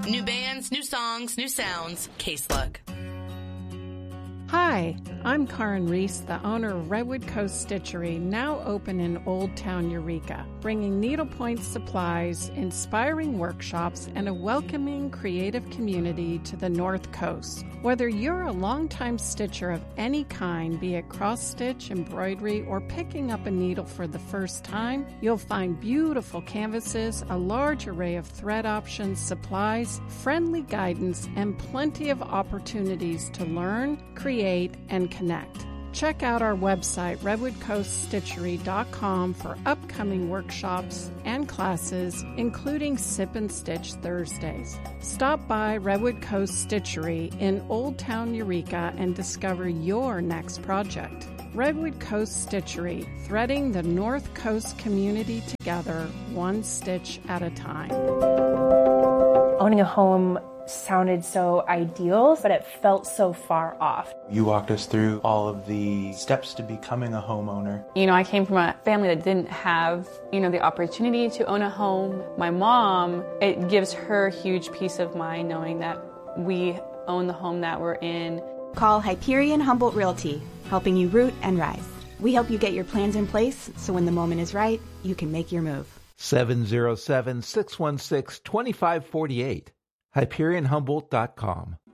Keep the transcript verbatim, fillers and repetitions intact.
New bands, new songs, new sounds. Case Look. Hi, I'm Karin Reese, the owner of Redwood Coast Stitchery, now open in Old Town Eureka, bringing needlepoint supplies, inspiring workshops, and a welcoming, creative community to the North Coast. Whether you're a longtime stitcher of any kind, be it cross-stitch, embroidery, or picking up a needle for the first time, you'll find beautiful canvases, a large array of thread options, supplies, friendly guidance, and plenty of opportunities to learn, create, and connect. Check out our website, redwood coast stitchery dot com, for upcoming workshops and classes, including Sip and Stitch Thursdays. Stop by Redwood Coast Stitchery in Old Town Eureka and discover your next project. Redwood Coast Stitchery, threading the North Coast community together, one stitch at a time. Owning a home sounded so ideal, but it felt so far off. You walked us through all of the steps to becoming a homeowner. You know, I came from a family that didn't have, you know, the opportunity to own a home. My mom, it gives her huge peace of mind knowing that we own the home that we're in. Call Hyperion Humboldt Realty, helping you root and rise. We help you get your plans in place so when the moment is right, you can make your move. seven zero seven, six one six, two five four eight. Hyperion Humboldt dot com.